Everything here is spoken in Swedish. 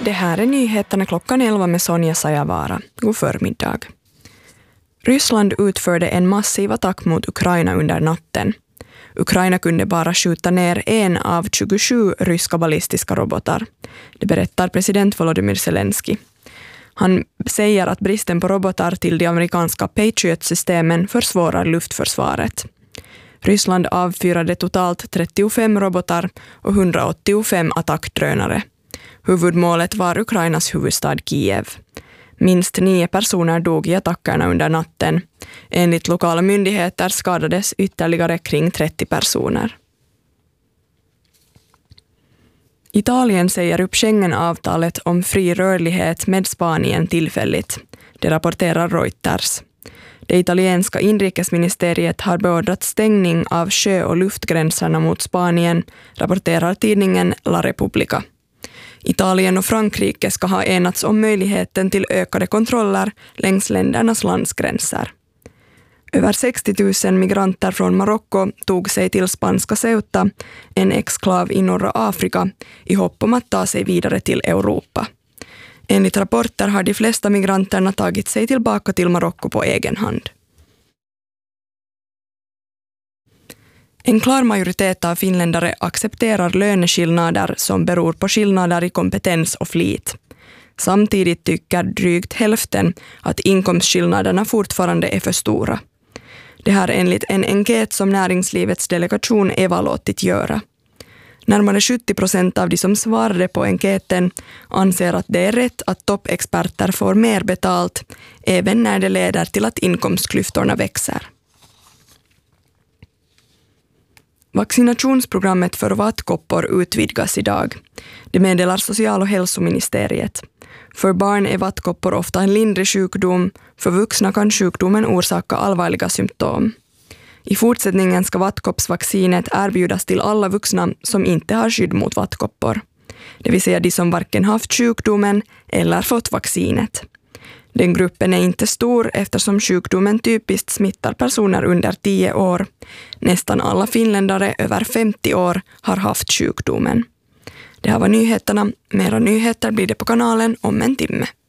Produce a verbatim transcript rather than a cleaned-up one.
Det här är nyheterna klockan elva med Sonja Sajavara. God förmiddag. Ryssland utförde en massiv attack mot Ukraina under natten. Ukraina kunde bara skjuta ner en av tjugosju ryska ballistiska robotar. Det berättar president Volodymyr Zelensky. Han säger att bristen på robotar till de amerikanska Patriot-systemen försvårar luftförsvaret. Ryssland avfyrade totalt trettiofem robotar och hundraåttiofem attackdrönare. Huvudmålet var Ukrainas huvudstad Kiev. Minst nio personer dog i attackerna under natten. Enligt lokala myndigheter skadades ytterligare kring trettio personer. Italien säger upp Schengen-avtalet om fri rörlighet med Spanien tillfälligt. Det rapporterar Reuters. Det italienska inrikesministeriet har beordrat stängning av sjö- och luftgränserna mot Spanien, rapporterar tidningen La Repubblica. Italien och Frankrike ska ha enats om möjligheten till ökade kontroller längs ländernas landsgränser. Över sextio tusen migranter från Marocko tog sig till spanska Ceuta, en exklav i norra Afrika, i hopp om att ta sig vidare till Europa. Enligt rapporter har de flesta migranterna tagit sig tillbaka till Marocko på egen hand. En klar majoritet av finländare accepterar löneskillnader som beror på skillnader i kompetens och flit. Samtidigt tycker drygt hälften att inkomstskillnaderna fortfarande är för stora. Det här enligt en enkät som näringslivets delegation Eva låtit göra. Närmare sjuttio procent av de som svarade på enkäten anser att det är rätt att toppexperter får mer betalt, även när det leder till att inkomstklyftorna växer. Vaccinationsprogrammet för vattkoppor utvidgas idag. Det meddelar social- och hälsoministeriet. För barn är vattkoppor ofta en lindrig sjukdom, för vuxna kan sjukdomen orsaka allvarliga symptom. I fortsättningen ska vattkoppsvaccinet erbjudas till alla vuxna som inte har skydd mot vattkoppor. Det vill säga de som varken haft sjukdomen eller fått vaccinet. Den gruppen är inte stor eftersom sjukdomen typiskt smittar personer under tio år. Nästan alla finländare över femtio år har haft sjukdomen. Det här var nyheterna. Mera nyheter blir det på kanalen om en timme.